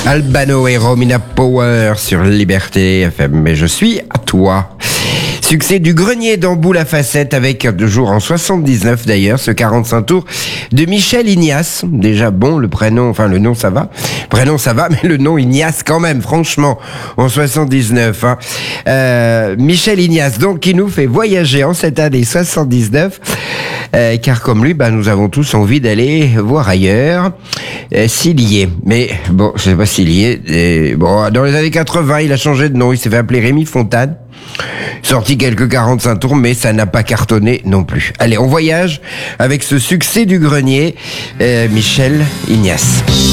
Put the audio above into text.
Albano et Romina Power sur Liberté FM. Mais je suis à toi. Succès du Grenier d'Amboul à Facette avec de jour en 79 d'ailleurs, ce 45 tours de Michel Ignace. Déjà bon, le prénom, enfin le nom ça va. Le prénom ça va, mais le nom Ignace quand même, franchement, en 79. Michel Ignace, donc, qui nous fait voyager en cette année 79. Car comme lui, nous avons tous envie d'aller voir ailleurs, s'il y est. Mais bon, je sais pas s'il y est. Bon, dans les années 80, il a changé de nom, il s'est fait appeler Rémi Fontane. Sorti quelques 45 tours, mais ça n'a pas cartonné non plus. Allez, on voyage avec ce succès du Grenier, Michel Ignace.